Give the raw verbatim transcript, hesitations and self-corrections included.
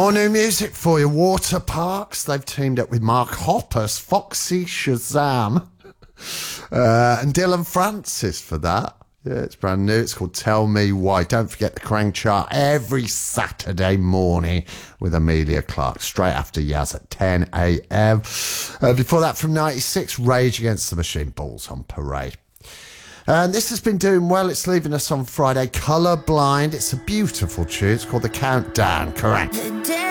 More new music for you. Water Parks. They've teamed up with Mark Hoppus, Foxy Shazam, uh, and Dylan Francis for that. Yeah, it's brand new. It's called Tell Me Why. Don't forget the Crank Chart every Saturday morning with Amelia Clark, straight after Yaz at ten a.m. Uh, before that, from ninety-six, Rage Against the Machine, Balls on Parade. And this has been doing well. It's leaving us on Friday. Colourblind. It's a beautiful tune. It's called The Countdown. Correct.